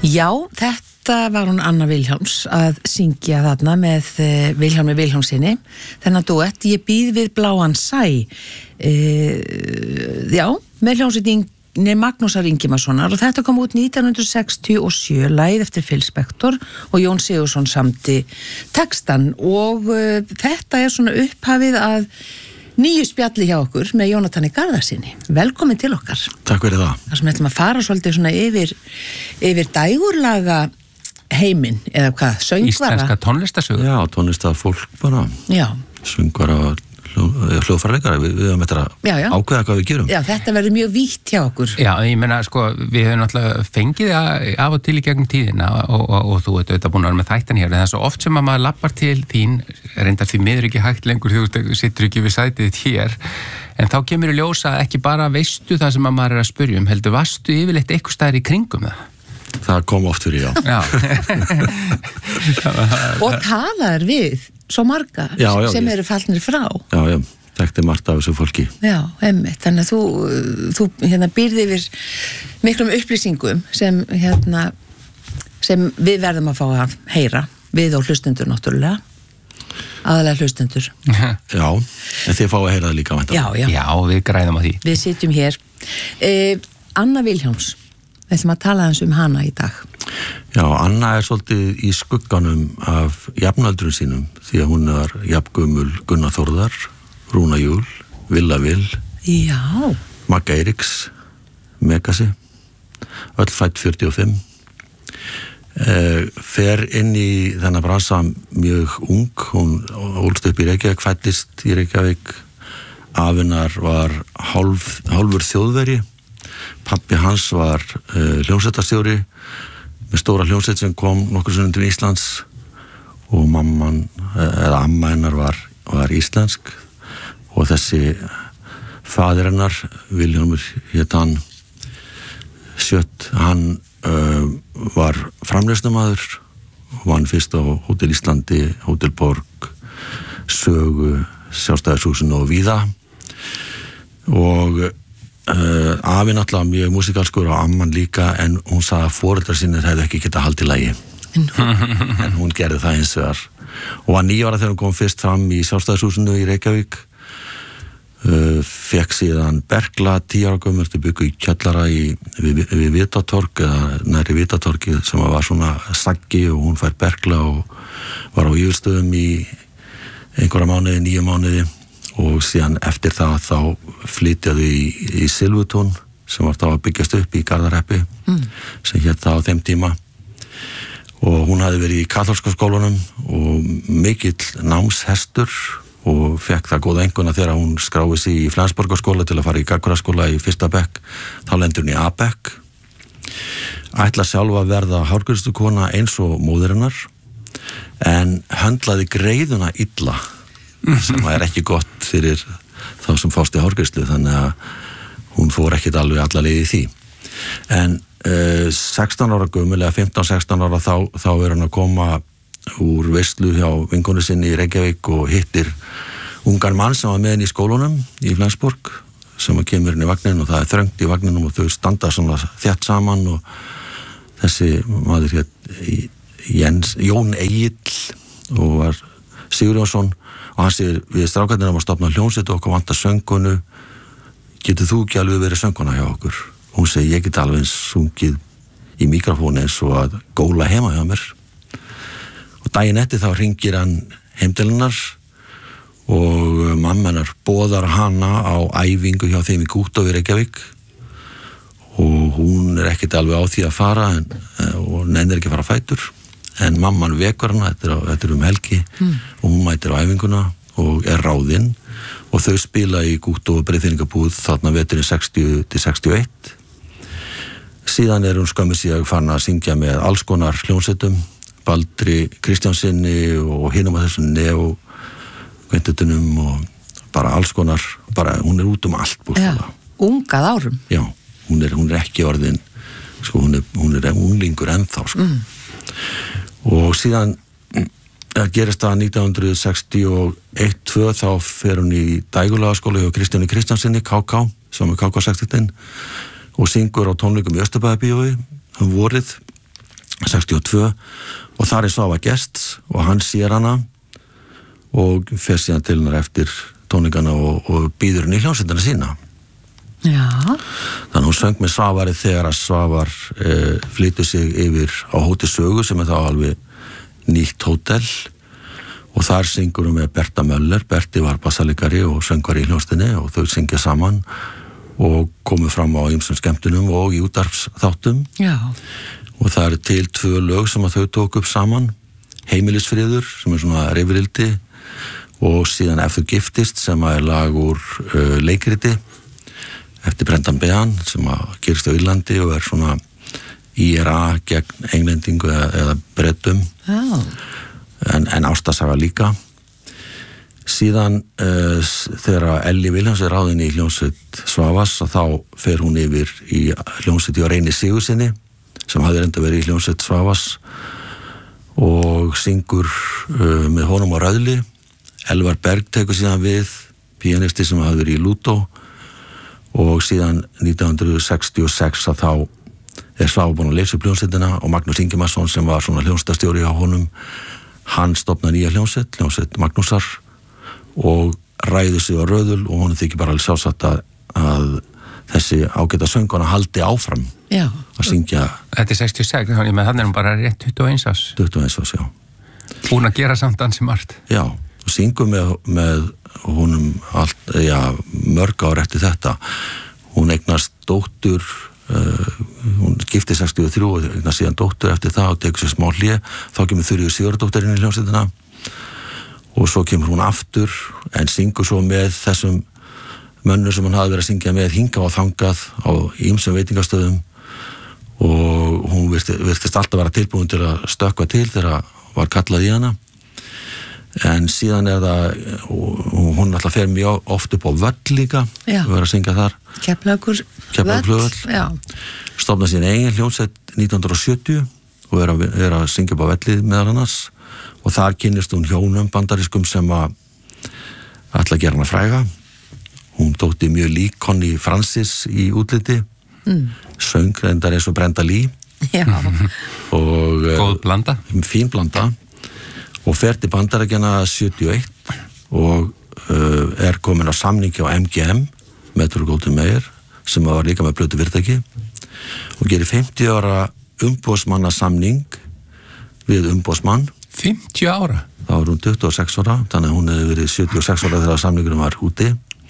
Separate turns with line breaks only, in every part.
Já, þetta var hún Anna Vilhjálms að syngja þarna með Vilhjálmi Vilhjálmssyni. Þennan duett, Ég býð við bláan sæ. Já, með hljómsveitinni Magnúsar Ingimarssonar og þetta kom út 1967, lagið eftir Phil Spector og Jón Sigurðsson samdi textan og þetta svona upphafið að nýju spjalli hjá okkur með Jónatani Garðarsinni. Velkomin til okkar.
Takk fyrir það.
Það sem ætlum að fara svolítið svona yfir dægurlaga heiminn, eða hvað, söngvara?
Íslenska tónlistasögur?
Já, tónlistafólk bara.
Já.
Söngvara, hljóðfæraleikara, við höfum eftir að ákveða hvað við gerum.
Já, þetta verður mjög vítt hjá okkur.
Já, ég meina, sko, við höfum náttúrulega fengið það af og til í gegnum tíðina og þú ert auðvitað búin að vera með þættan hér, en það er svo oft sem að maður lappar til þín, reyndar því miður ekki hægt lengur, þú sittur ekki við sætið hér, en þá kemur í ljósa ekki bara veistu það sem að maður er að spyrja heldur vastu yfirleitt eitthvað staðar í kringum það?
Það kom oft fyrir, já.
Og talaður við svo marga sem eru fallnir frá.
Já, þekkti margt af þessu fólki.
Já, einmitt. Þannig að þú býrði yfir miklum upplýsingum sem við verðum að fá að heyra, við og hlustendur náttúrulega. Aðalega hlustendur.
Já, en þið fá að heyra það líka.
Já, við græðum á því.
Við sitjum hér. Anna Vilhjálms. Við ætlum að tala eins hana í dag.
Já, Anna er svolítið í skugganum af jafnöldrum sínum því að hún er jafngömul Gunnar Þórðar, Rúna Júl, Villa Vil, Magga Eiríks, Megasi, öll fædd 45. Fer inn í þennan bransa mjög ung, hún ólst upp í Reykjavík, fæddist í Reykjavík, afinnar var hálfur þjóðveri. Pabbi hans var hljómsveitarstjóri með stóra hljómsveit sem kom nokkur sinnum til Íslands og amma hennar var íslensk og þessi faðir hennar, Vilhjálmur hét hann Sjött, hann var framleiðslumaður og vann fyrst á Hótel Íslandi, Hótel Borg, Sögu, Sjálfstæðishúsinu og víða og afi náttúrulega mjög músikalskur og amman líka en hún sagði að foreldrar sínir hefði ekki getað haldið lagi en hún gerði það eins vegar og var 9 ára þegar hún kom fyrst fram í Sjálfstæðishúsinu í Reykjavík fekk síðan berkla 10 ára gömul til byggu í kjallara við Vitatorg eða næri Vitatorgi sem var svona saggi og hún fær berkla og var á yfirstöðum í einhverja mánuði, 9 mánuði og síðan eftir það þá flytjaði í Silvutún sem var þá að byggjast upp í Garðarhreppi sem hét það á þeim tíma og hún hafði verið í kaþólska skólanum og mikill námshestur og fekk það góða einkunna þegar hún skráði sig í Flensborgarskóla til að fara í Gagnfræðaskóla í 1. bekk, þá lendur hún í A-bekk ætla sjálf að verða hárgreiðslukona eins og móðurinnar en höndlaði greiðuna illa sem er ekki gott fyrir þá sem fást í hárgreiðslu þannig að hún fór ekkit alveg alla leið í því en 16 ára gömul eða 15-16 ára þá er hann að koma úr veislu hjá vinkonu sinni í Reykjavík og hittir ungan mann sem var með henni í skólanum í Flensborg sem kemur inn í vagnin og það er þröngt í vagninum og þau standa svona þétt saman og þessi maður Jón Egill og var Sigurjónsson og hann segir við strákarnir að stofna hljómsveit og okkur vantar söngkonu getur þú ekki alveg verið söngkona hjá okkur hún segir ég get alveg sungið í mikrofóni eins og að góla heima hjá mér og daginn eftir þá hringir hann heim til hennar og mamma hennar boðar hana á æfingu hjá þeim í Gútó við Reykjavík og hún er ekkert alveg á því að fara og nennir ekki að fara á fætur en mamman vekur hana, þetta er helgi og hún mætir á æfinguna og er ráðinn og þau spila í Gútó og Breiðfirðingabúð þarna veturinn 60-61 síðan er hún skömmu síðan farin að syngja með alls konar hljómsveitum Baldri Kristjánsinni og hinum að þessum neokvintetunum og bara alls konar hún er út allt bústala.
Ungað árum
já, hún er ekki orðin sko, hún er unglingur ennþá sko. Og síðan gerist það 1961-2 þá fer hún í dægurlagaskóla hjá Kristjáni Kristjánsinni, KK, sem er KK-sextetinn og syngur á tónleikum í Östurbæjarbíói vorið 62 og þar Svava gest og hann sér hana og fer síðan til hennar eftir tónleikana og býður henni í hljómsveitina sína.
Já.
Þannig hún söng með Svavari þegar að Svavar flytur sig yfir á Hótel Sögu sem þá alveg nýtt hótel og þar syngur hún með Berta Möller. Berti var bassalegari og söngvar í hljómsveitinni og þau syngja saman og komu fram á ýmsum skemmtunum og í útvarpsþáttum.
Já.
Og það eru til 2 lög sem að þau tók upp saman. Heimilisfriður sem svona rifrildi og síðan Ef þú giftist sem að lag úr leikriti eftir Brendan Behan sem að gerist á Írlandi og svona IRA gegn englendingu eða Bretum. En ástarsaga líka. Síðan þegar Elli Viljáns ráðin í hljómsveit Svavas þá fer hún yfir í hljómsveit hjá Reyni Sigurðssyni sem hafði reynda verið í hljómsveit Svavas og syngur með honum á röðli. Elvar Berg tekur síðan við, píanisti sem hafði verið í Lútó og síðan 1966 að þá Svava búin að leysa upp hljómsveitina og Magnús Ingimarsson sem var svona hljómsveitastjóri á honum, hann stofnaði nýja hljómsveit Magnúsar og ræður sig á röðul og honum þykir bara alveg sjálfsagt að þessi ágæta sönguna haldi áfram.
Já.
Að syngja.
Þetta 66, þannig að hann hún bara rétt 21 árs.
21 árs, já.
Búin að gera samt ansi margt.
Já, og syngur með honum allt, mörg ár eftir þetta. Hún eignast dóttur, hún gifti 63 og eignast síðan dóttur eftir það og tekur sér smá hlé. Þá kemur Þuríður Sigurðardóttir inn í hljómsveitina og svo kemur hún aftur en syngur svo með þessum mönnur sem hann hafði verið að syngja með hingað og þangað á ýmsum veitingastöðum og hún virtist alltaf vera tilbúin til að stökkva til þegar var kallað í hana en síðan það hún alltaf fer mjög oft upp á völl líka og verið að syngja þar Keflavíkur stofna sín eigin hljómsveit 1970 og er að syngja upp á vellið meðal annars og þar kynnist hún hjónum bandarískum sem að ætla að gera hana fræga. Hún þótti mjög lík Connie Francis í útliti, söng reyndar eins og Brenda Lee.
Já.
Og
góð blanda.
Fín blanda og fer til Bandaríkjanna 71 og er komin á samning hjá MGM, Metro-Goldwyn-Mayer, sem var líka með plötufyrirtæki og gerir 50 ára umboðsmannasamning við umboðsmann.
50 ára?
Þá er hún 26 ára, þannig að hún hefði verið 76 ára þegar samningurum var úti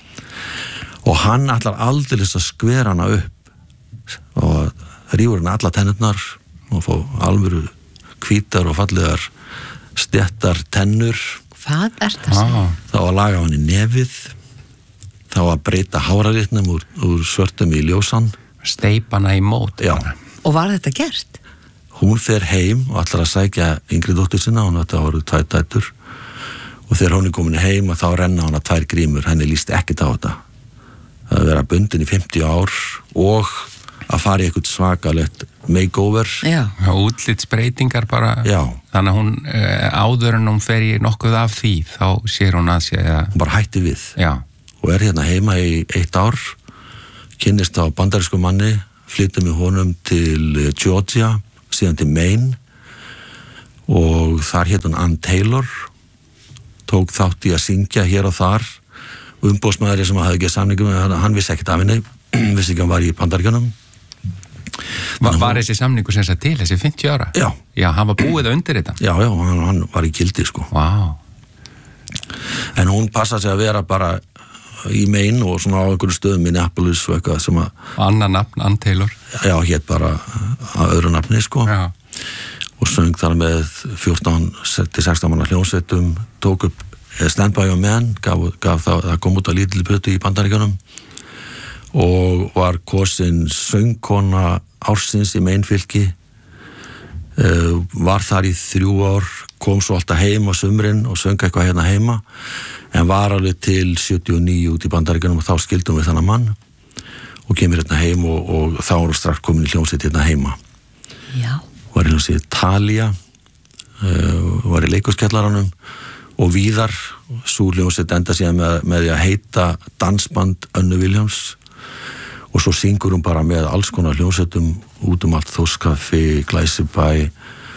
og hann ætlar aldeilis að skvera hana upp og rífur hana alla tennurnar og fá alvöru hvítar og fallegar stettar tennur.
Hvað er það?
Þá að laga hann í nefið, þá að breyta háraritnum úr svörtum í ljósan.
Steipana í mót.
Já.
Og var þetta gert?
Hún fer heim og ætlar að sækja yngri dóttur sinna, hún þetta voru 2 dætur og þegar hún komin heim og þá renna hana 2 grímur, henni líst ekkert á þetta að vera bundin í 50 ár og að fara í eitthvað svakalegt makeover.
Já.
Útlitsbreytingar bara.
Já.
Þannig að hún áður en hún fer í nokkuð af því, þá sér hún að sé að
hún bara hætti við.
Já.
Og er hérna heima í 1 ár, kynnist á bandarísku manni, flyttur með honum til Georgia, síðan til Maine og þar hét hún Ann Taylor, tók þátt í að syngja hér og þar. Umboðsmaður sem hafði ekki samningum, hann vissi ekkert af henni, vissi ekki hann var í Bandaríkjunum.
Var þessi samningur sem þess að til, þessi 50 ára?
Já.
Já, hann var búið að undir þetta?
Já, hann var í gildi, sko.
Vá.
En hún passaði sig að vera bara í Maine og svona á einhverju stöðum í Minneapolis og eitthvað sem að...
Anna nafn, Ann Taylor.
Já, hétt bara að öðru nafni, sko.
Já.
Og söng þar með 14-16 manna hljómsveitum, tók upp Stand By Your Man, gaf það kom út á lítilli plötu í Bandaríkjunum og var kosin söngkona ársins í Maine-fylki, var þar í 3 ár, kom svo alltaf heim á sumrin og söng eitthvað hérna heima, en var alveg til 79 út í Bandaríkjunum og þá skildum við þannig mann og kemur hérna heim og þá var strax komin í hljómsveit hérna heima.
Já.
Var í hljómsveit Thalia, var í leikhúskjallaranum og víðar, svo hljómsveit enda síðan með því að heita dansband Önnu Viljáms og svo syngur hún bara með alls konar hljómsveitum út allt, Þórskaffi, Glæsibæ,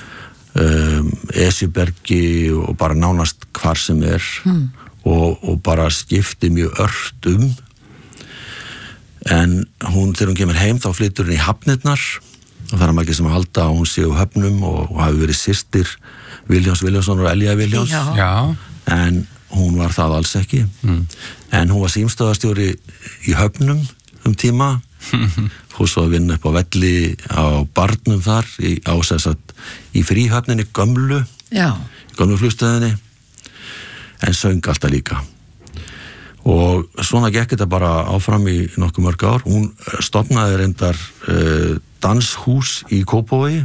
Esjubergi og bara nánast hvar sem og bara skipti mjög ört en þegar hún kemur heim þá flytur hún í Hafnirnar og það margir sem halda að hún sé á Höfnum og hafi verið systir Vilhjálms Vilhjálmssonar og Elja Vilhjálms en hún var það alls ekki en hún var símstöðarstjóri í Höfnum tíma og svo að vinna upp á velli á barnum þar í fríhöfninni gömlu flugstöðinni en söng alltaf líka og svona gekk þetta bara áfram í nokkuð mörg ár. Hún stofnaði reyndar danshús í Kópavogi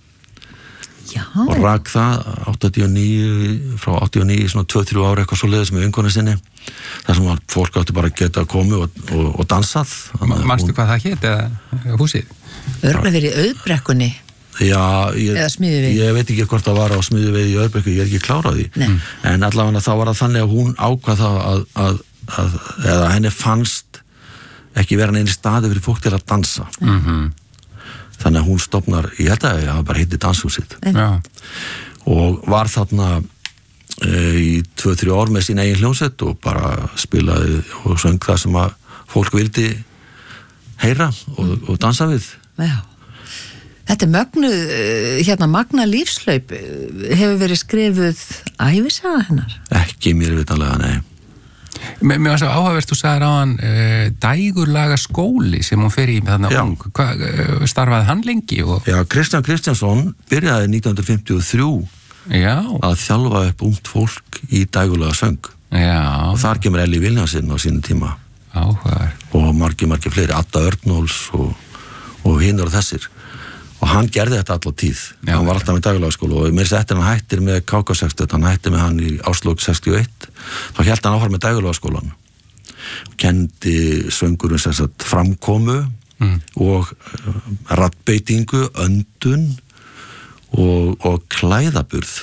og rak það 89 frá 89 svona 2-3 ára eitthvað svoleiðis með vinkonu sinni þar sem fólk átti bara að geta komið og dansað.
Manstu hvað það hét eða húsið?
Örgulega verið í Auðbrekkunni eða Smiðjuvegi.
Ég veit ekki hvort það var á Smiðjuvegi í Auðbrekku, ég ekki klárað því en allavega þá var það þannig að hún ákvað það eða henni fannst ekki vera neini staði fyrir fólk til að dansa þannig að hún stofnar, ég held að það bara hitti danshúsið og var þarna í 2-3 ár með sín eigin hljómsveit og bara spilaði og söng það sem að fólk vildi heyra og dansa við.
Þetta er magna lífslaup hefur verið skrifuð ævisaga hennar?
Ekki mér vitanlega, nei.
Mér var svo áhugavert, þú sagðir á hann dægurlaga skóli sem hún fer í með þarna ung. Starfaði hann lengi?
Já, Kristján Kristjánsson byrjaði 1953 að þjálfa upp ungt fólk í dægurlaga söng. Og þar kemur Elli Vilhjálmsson á sínum tíma.
Áhugavert. Og
margir fleiri, Adda Örnóls og hinnur og þessir. Og hann gerði þetta allar tíð. Hann var alltaf með dægurlagaskóla og mér eftir hann hættir með KK61, hann hætti með hann í Áslók 61, þá hélt hann áfram með dægurlagaskólan. Kenndi söngurinn sem sagt framkomu og raddbeitingu, öndun og klæðaburð.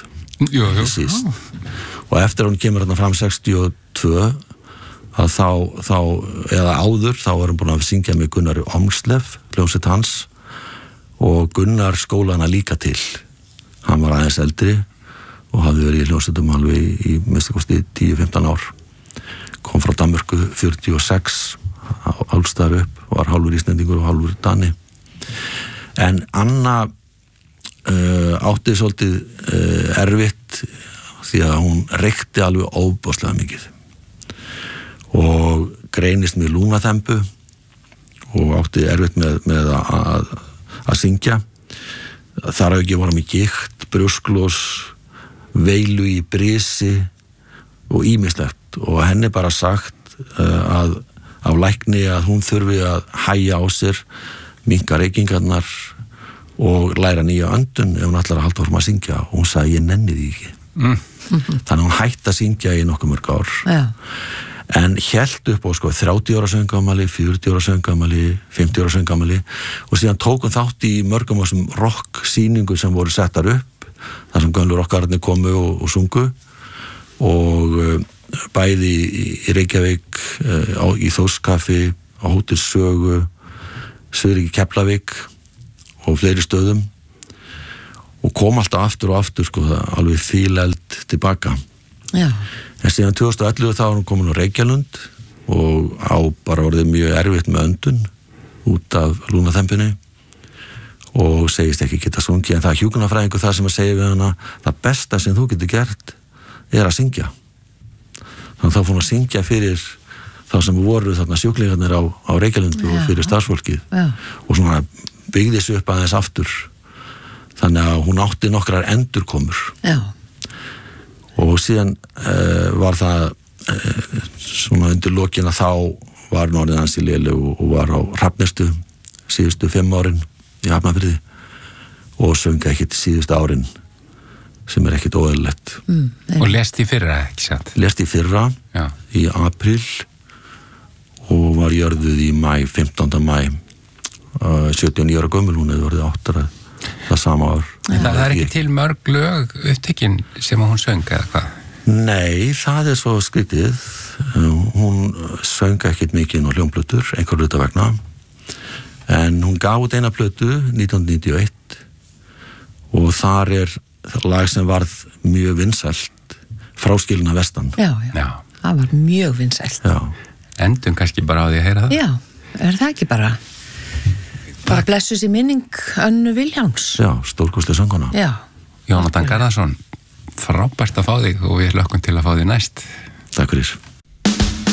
Og eftir hann kemur hann fram 62 að þá eða áður, þá var hann búin að syngja með Gunnari Omslef, hljómsveit hans og Gunnar skólana líka til. Hann var aðeins eldri og hafði verið í hljómsveitum alveg í minnstakosti 10-15 ár. Kom frá Danmörku 46, álstaðar upp, var hálfur Íslendingur og hálfur Dani. En Anna átti svolítið erfitt því að hún reykti alveg óbáslega mikið og greinist með lúnaþembu og átti erfitt með að syngja. Þar hafi ekki voru með gikt, brjósklós, veilu í brisi og ýmislegt og henni bara sagt af lækni að hún þurfi að hægja á sér, minnka reykingarnar og læra nýja öndun ef hún ætlar að halda áfram að syngja og hún sagði ég nenni því ekki. Þannig að hún hætti að syngja í nokkuð mörg ár. En hélt upp á 30 ára söngamali, 40 ára söngamali, 50 ára söngamali og síðan tókum þátt í mörgum þessum rock-sýningu sem voru settar upp þar sem gömlu rockararnir komu og sungu og bæði í Reykjavík, í Þórskaffi, á Hótel Sögu, Suðuríki Keflavík og fleiri stöðum og kom alltaf aftur og aftur alveg fíleld tilbaka. En síðan 2011 þá var hún komin á Reykjalund og bara orðið mjög erfitt með öndun út af lúnaþembunni og segist ekki geta sungið en það er hjúkrunarfræðingur það sem að segja við hana það besta sem þú getur gert er að syngja. Þannig þá fór hún að syngja fyrir þá sem voru þarna sjúklingarnir á Reykjalund og fyrir starfsfólkið og svona byggði sig upp aðeins aftur þannig að hún átti nokkrar endurkomur. Og síðan var það svona undir lokin að þá var norðin hans í Lélu og var á Hrafnistu síðustu 5 árin í Hafnarfirði og sönga ekkert síðustu árin sem er ekkert óeðlilegt.
Og lest í fyrra, ekki satt?
Lest í fyrra í apríl og var jörðuð í 15. mæ 79 ára gömul, hún hefði orðið 8 ára það sama ár.
Það er ekki til mörg lög upptekinn sem hún söng eða hvað?
Nei, það er svo skrítið. Hún söng ekkert mikið á hljómplötur, einhver hluta vegna en hún gaf út eina plötu 1991 og þar lag sem varð mjög vinsælt, Fráskilin að vestan.
Já, það var mjög vinsælt.
Já.
Endum kannski bara á því að heyra það.
Já, það ekki bara blessus í minning Önnu Vilhjálms.
Já, stórkostleg söngkona.
Já.
Jónatan Garðarsson, frábært að fá þig og við hlökkum til að fá þig næst.
Takk fyrir.